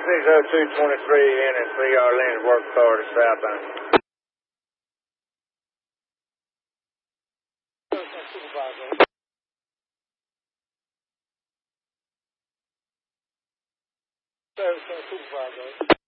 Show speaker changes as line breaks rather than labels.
60223 in and 3 lanes work authority southbound.
Supervisor.